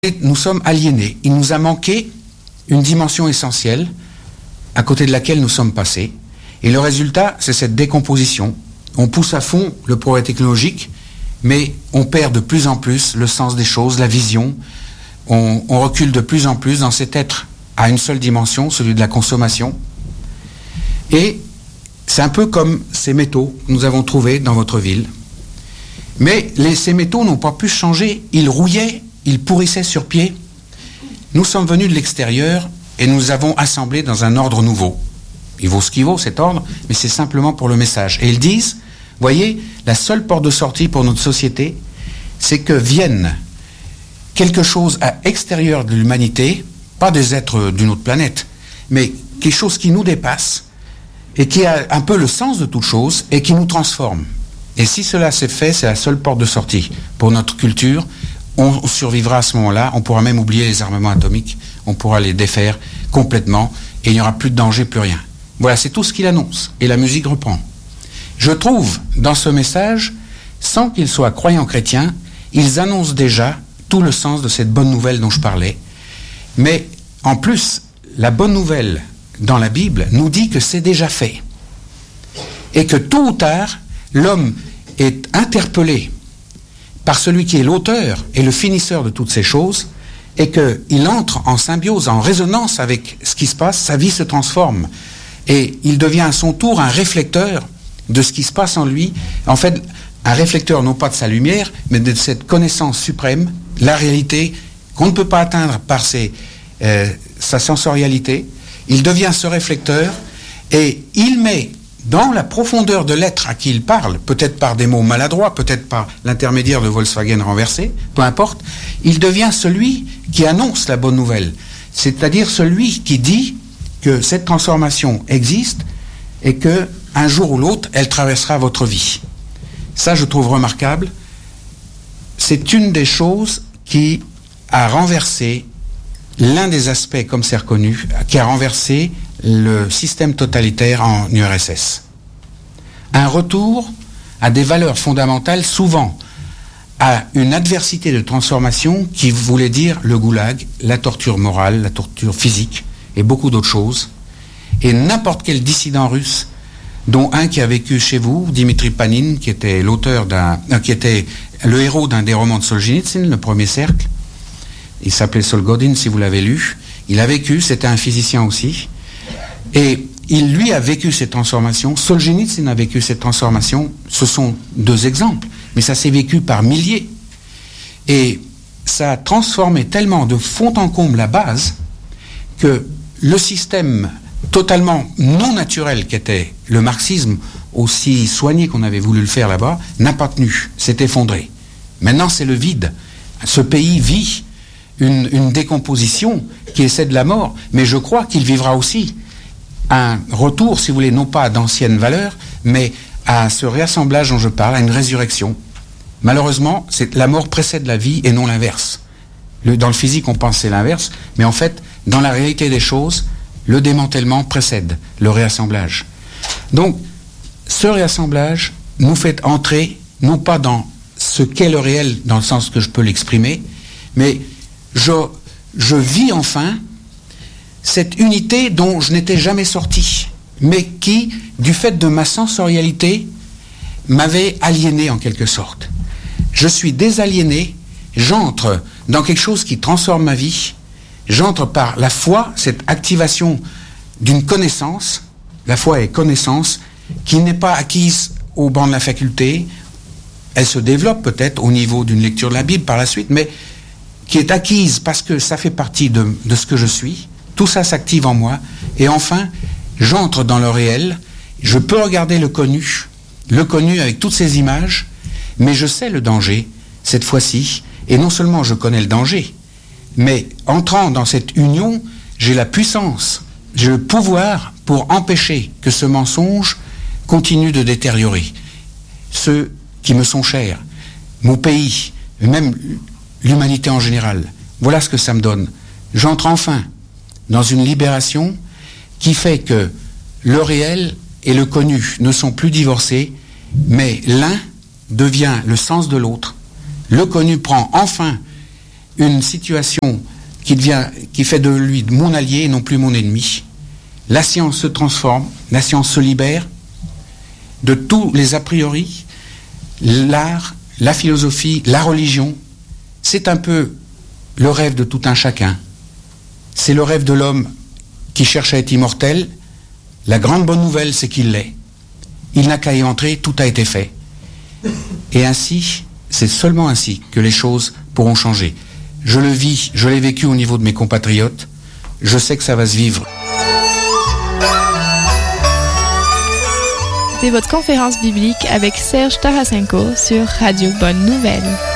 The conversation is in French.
nous sommes aliénés. Il nous a manqué une dimension essentielle à côté de laquelle nous sommes passés. Et le résultat, c'est cette décomposition. On pousse à fond le progrès technologique, mais on perd de plus en plus le sens des choses, la vision. On recule de plus en plus dans cet être à une seule dimension, celui de la consommation. Et c'est un peu comme ces métaux que nous avons trouvés dans votre ville. Mais ces métaux n'ont pas pu changer. Ils rouillaient, ils pourrissaient sur pied. Nous sommes venus de l'extérieur et nous avons assemblé dans un ordre nouveau. Il vaut ce qu'il vaut, cet ordre, mais c'est simplement pour le message. Et ils disent, voyez, la seule porte de sortie pour notre société, c'est que vienne quelque chose à l'extérieur de l'humanité, pas des êtres d'une autre planète, mais quelque chose qui nous dépasse et qui a un peu le sens de toute chose et qui nous transforme. Et si cela s'est fait, c'est la seule porte de sortie pour notre culture. On survivra à ce moment-là, on pourra même oublier les armements atomiques, on pourra les défaire complètement et il n'y aura plus de danger, plus rien. Voilà, c'est tout ce qu'il annonce. Et la musique reprend. Je trouve, dans ce message, sans qu'ils soient croyants chrétiens, ils annoncent déjà tout le sens de cette bonne nouvelle dont je parlais. Mais, en plus, la bonne nouvelle dans la Bible nous dit que c'est déjà fait. Et que tôt ou tard, l'homme est interpellé par celui qui est l'auteur et le finisseur de toutes ces choses, et qu'il entre en symbiose, en résonance avec ce qui se passe, sa vie se transforme. Et il devient à son tour un réflecteur de ce qui se passe en lui. En fait, un réflecteur non pas de sa lumière, mais de cette connaissance suprême, la réalité qu'on ne peut pas atteindre par sa sensorialité. Il devient ce réflecteur et il met dans la profondeur de l'être à qui il parle, peut-être par des mots maladroits, peut-être par l'intermédiaire de Volkswagen renversé, peu importe, il devient celui qui annonce la bonne nouvelle. C'est-à-dire celui qui dit que cette transformation existe et que un jour ou l'autre, elle traversera votre vie. Ça, je trouve remarquable. C'est une des choses qui a renversé l'un des aspects, comme c'est reconnu, qui a renversé le système totalitaire en URSS. Un retour à des valeurs fondamentales, souvent à une adversité de transformation qui voulait dire le goulag, la torture morale, la torture physique et beaucoup d'autres choses. Et n'importe quel dissident russe, dont un qui a vécu chez vous, Dimitri Panin, qui était qui était le héros d'un des romans de Solzhenitsyn, Le Premier Cercle. Il s'appelait Solgodin, si vous l'avez lu. Il a vécu, c'était un physicien aussi. Et il, lui, a vécu cette transformation. Solzhenitsyn a vécu cette transformation. Ce sont deux exemples, mais ça s'est vécu par milliers. Et ça a transformé tellement de fond en comble la base que le système totalement non naturel qu'était le marxisme, aussi soigné qu'on avait voulu le faire là-bas, n'a pas tenu, s'est effondré. Maintenant, c'est le vide. Ce pays vit une décomposition qui essaie de la mort, mais je crois qu'il vivra aussi un retour, si vous voulez, non pas à d'anciennes valeurs, mais à ce réassemblage dont je parle, à une résurrection. Malheureusement, la mort précède la vie et non l'inverse. Dans le physique, on pense que c'est l'inverse, mais en fait, dans la réalité des choses, le démantèlement précède le réassemblage. Donc, ce réassemblage nous fait entrer, non pas dans ce qu'est le réel, dans le sens que je peux l'exprimer, mais je vis enfin cette unité dont je n'étais jamais sorti, mais qui, du fait de ma sensorialité, m'avait aliéné en quelque sorte. Je suis désaliéné, j'entre dans quelque chose qui transforme ma vie, j'entre par la foi, cette activation d'une connaissance, la foi est connaissance, qui n'est pas acquise au banc de la faculté, elle se développe peut-être au niveau d'une lecture de la Bible par la suite, mais qui est acquise parce que ça fait partie de ce que je suis, tout ça s'active en moi, et enfin, j'entre dans le réel, je peux regarder le connu avec toutes ces images, mais je sais le danger, cette fois-ci, et non seulement je connais le danger, mais entrant dans cette union, j'ai la puissance, j'ai le pouvoir pour empêcher que ce mensonge continue de détériorer ceux qui me sont chers, mon pays, et même l'humanité en général. Voilà ce que ça me donne. J'entre enfin dans une libération qui fait que le réel et le connu ne sont plus divorcés, mais l'un devient le sens de l'autre. Le connu prend enfin une situation qui fait de lui mon allié et non plus mon ennemi. La science se transforme, la science se libère de tous les a priori, l'art, la philosophie, la religion. C'est un peu le rêve de tout un chacun. C'est le rêve de l'homme qui cherche à être immortel. La grande bonne nouvelle, c'est qu'il l'est. Il n'a qu'à y entrer, tout a été fait. Et ainsi, c'est seulement ainsi que les choses pourront changer. Je le vis, je l'ai vécu au niveau de mes compatriotes. Je sais que ça va se vivre. C'était votre conférence biblique avec Serge Tarasenko sur Radio Bonne Nouvelle.